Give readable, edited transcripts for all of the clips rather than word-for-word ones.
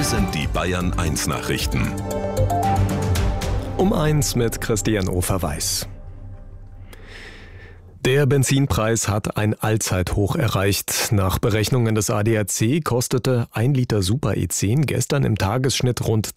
sind die Bayern 1 Nachrichten. Um 1 mit Christian Ofer-Weiß. Der Benzinpreis hat ein Allzeithoch erreicht. Nach Berechnungen des ADAC kostete 1 Liter Super E10 gestern im Tagesschnitt rund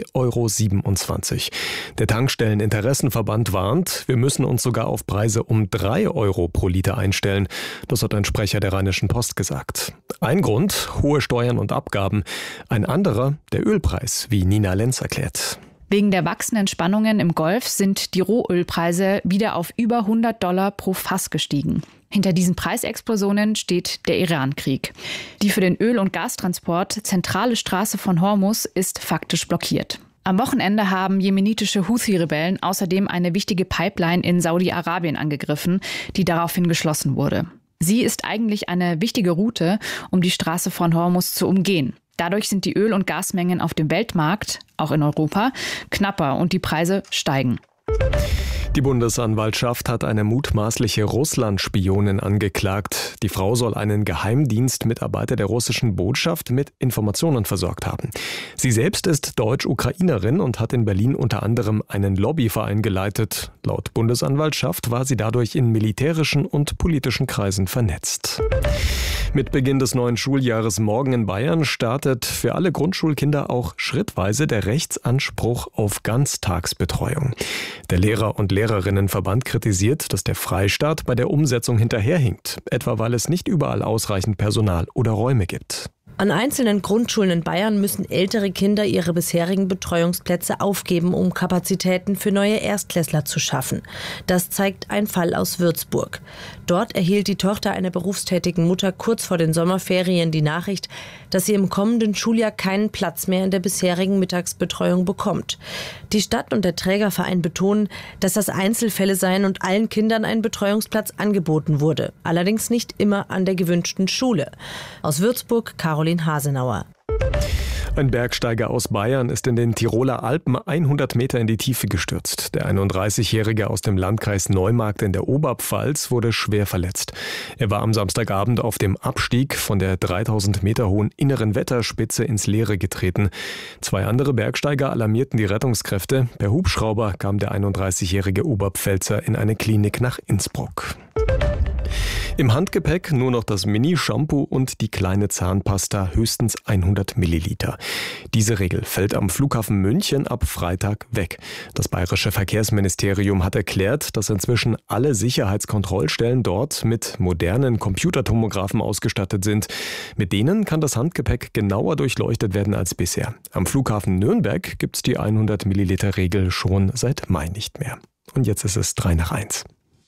2,27 €. Der Tankstelleninteressenverband warnt, wir müssen uns sogar auf Preise um 3 € pro Liter einstellen. Das hat ein Sprecher der Rheinischen Post gesagt. Ein Grund, hohe Steuern und Abgaben. Ein anderer, der Ölpreis, wie Nina Lenz erklärt. Wegen der wachsenden Spannungen im Golf sind die Rohölpreise wieder auf über $100 pro Fass gestiegen. Hinter diesen Preisexplosionen steht der Iran-Krieg. Die für den Öl- und Gastransport zentrale Straße von Hormuz ist faktisch blockiert. Am Wochenende haben jemenitische Houthi-Rebellen außerdem eine wichtige Pipeline in Saudi-Arabien angegriffen, die daraufhin geschlossen wurde. Sie ist eigentlich eine wichtige Route, um die Straße von Hormuz zu umgehen. Dadurch sind die Öl- und Gasmengen auf dem Weltmarkt, auch in Europa, knapper und die Preise steigen. Die Bundesanwaltschaft hat eine mutmaßliche Russland-Spionin angeklagt. Die Frau soll einen Geheimdienstmitarbeiter der russischen Botschaft mit Informationen versorgt haben. Sie selbst ist Deutsch-Ukrainerin und hat in Berlin unter anderem einen Lobbyverein geleitet. Laut Bundesanwaltschaft war sie dadurch in militärischen und politischen Kreisen vernetzt. Mit Beginn des neuen Schuljahres morgen in Bayern startet für alle Grundschulkinder auch schrittweise der Rechtsanspruch auf Ganztagsbetreuung. Der Lehrer- und Lehrerinnenverband kritisiert, dass der Freistaat bei der Umsetzung hinterherhinkt, etwa weil es nicht überall ausreichend Personal oder Räume gibt. An einzelnen Grundschulen in Bayern müssen ältere Kinder ihre bisherigen Betreuungsplätze aufgeben, um Kapazitäten für neue Erstklässler zu schaffen. Das zeigt ein Fall aus Würzburg. Dort erhielt die Tochter einer berufstätigen Mutter kurz vor den Sommerferien die Nachricht, dass sie im kommenden Schuljahr keinen Platz mehr in der bisherigen Mittagsbetreuung bekommt. Die Stadt und der Trägerverein betonen, dass das Einzelfälle seien und allen Kindern ein Betreuungsplatz angeboten wurde. Allerdings nicht immer an der gewünschten Schule. Aus Würzburg, Caroline Hasenauer. Ein Bergsteiger aus Bayern ist in den Tiroler Alpen 100 Meter in die Tiefe gestürzt. Der 31-Jährige aus dem Landkreis Neumarkt in der Oberpfalz wurde schwer verletzt. Er war am Samstagabend auf dem Abstieg von der 3000 Meter hohen inneren Wetterspitze ins Leere getreten. 2 andere Bergsteiger alarmierten die Rettungskräfte. Per Hubschrauber kam der 31-jährige Oberpfälzer in eine Klinik nach Innsbruck. Im Handgepäck nur noch das Mini-Shampoo und die kleine Zahnpasta, höchstens 100 Milliliter. Diese Regel fällt am Flughafen München ab Freitag weg. Das bayerische Verkehrsministerium hat erklärt, dass inzwischen alle Sicherheitskontrollstellen dort mit modernen Computertomographen ausgestattet sind. Mit denen kann das Handgepäck genauer durchleuchtet werden als bisher. Am Flughafen Nürnberg gibt es die 100 Milliliter Regel schon seit Mai nicht mehr. Und jetzt ist es 3:01.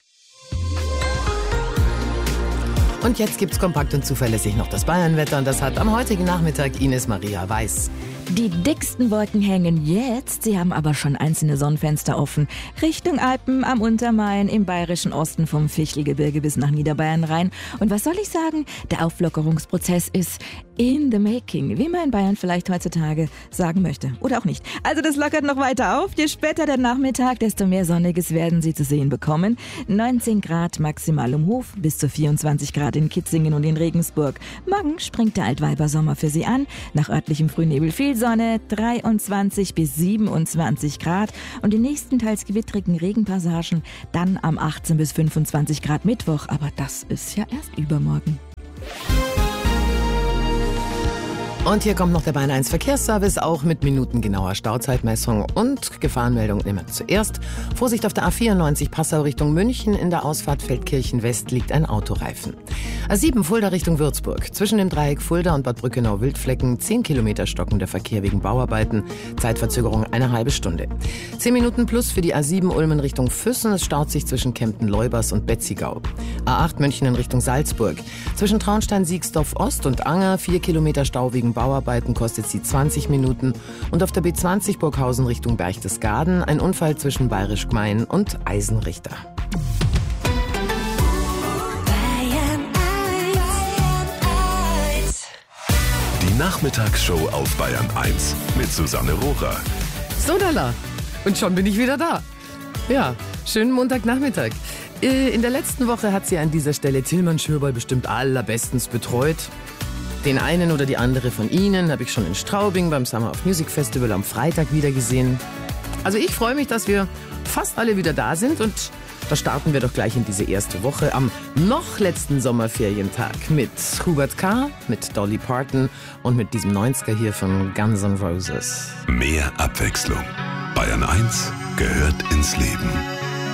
Und jetzt gibt's kompakt und zuverlässig noch das Bayernwetter und das hat am heutigen Nachmittag Ines Maria Weiß. Die dicksten Wolken hängen jetzt, sie haben aber schon einzelne Sonnenfenster offen. Richtung Alpen, am Untermain, im bayerischen Osten vom Fichtelgebirge bis nach Niederbayern rein. Und was soll ich sagen? Der Auflockerungsprozess ist in the making, wie man in Bayern vielleicht heutzutage sagen möchte. Oder auch nicht. Also das lockert noch weiter auf. Je später der Nachmittag, desto mehr Sonniges werden Sie zu sehen bekommen. 19 Grad maximal um Hof, bis zu 24 Grad in Kitzingen und in Regensburg. Morgen springt der Altweibersommer für Sie an. Nach örtlichem Frühnebel viel Sonne, 23 bis 27 Grad und die nächsten teils gewittrigen Regenpassagen dann am 18 bis 25 Grad Mittwoch. Aber das ist ja erst übermorgen. Und hier kommt noch der Bayern 1 Verkehrsservice, auch mit minutengenauer Stauzeitmessung und Gefahrenmeldung immer zuerst. Vorsicht auf der A94 Passau Richtung München, in der Ausfahrt Feldkirchen West liegt ein Autoreifen. A7 Fulda Richtung Würzburg, zwischen dem Dreieck Fulda und Bad Brückenau-Wildflecken 10 Kilometer stockender Verkehr wegen Bauarbeiten, Zeitverzögerung eine halbe Stunde. 10 Minuten plus für die A7 Ulmen Richtung Füssen, es staut sich zwischen Kempten-Leubers und Betzigau. A8 München in Richtung Salzburg, zwischen Traunstein-Siegsdorf Ost und Anger 4 Kilometer Stau wegen Bauarbeiten, kostet sie 20 Minuten. Und auf der B20 Burghausen Richtung Berchtesgaden ein Unfall zwischen Bayerisch Gmein und Eisenrichter. Die Nachmittagsshow auf Bayern 1 mit Susanne Rohrer. Sodala. Und schon bin ich wieder da. Ja, schönen Montagnachmittag. In der letzten Woche hat sie an dieser Stelle Tillmann Schöberl bestimmt allerbestens betreut. Den einen oder die andere von Ihnen habe ich schon in Straubing beim Summer of Music Festival am Freitag wieder gesehen. Also ich freue mich, dass wir fast alle wieder da sind und da starten wir doch gleich in diese erste Woche am noch letzten Sommerferientag mit Hubert K., mit Dolly Parton und mit diesem 90er hier von Guns N' Roses. Mehr Abwechslung. Bayern 1 gehört ins Leben.